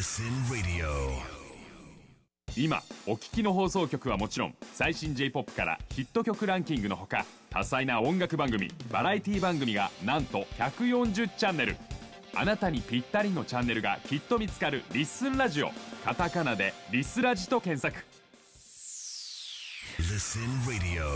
Listen Radio。 今お聞きの放送局はもちろん、最新 J-POP からヒット曲ランキングのほか、多彩な音楽番組、バラエティ番組がなんと140チャンネル。あなたにぴったりのチャンネルがきっと見つかるリッスンラジオ。カタカナでリスラジと検索。 Listen Radio。